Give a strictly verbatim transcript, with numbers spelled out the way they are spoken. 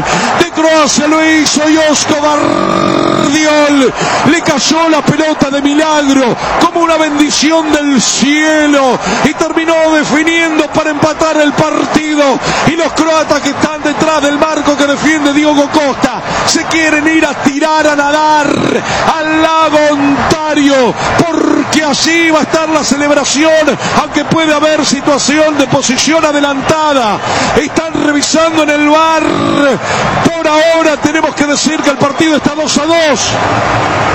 gol de Croacia lo hizo Josko Gvardiol. Le cayó la pelota de milagro, como una bendición del cielo, y terminó definiendo para empatar el partido. Y los croatas que están detrás del marco que defiende Diogo Costa se quieren ir a tirar a nadar al lago Ontario, porque allí va a estar la celebración, aunque puede haber situación de posición adelantada. Están revisando en el V A R. Por ahora tenemos que decir que el partido está dos a dos.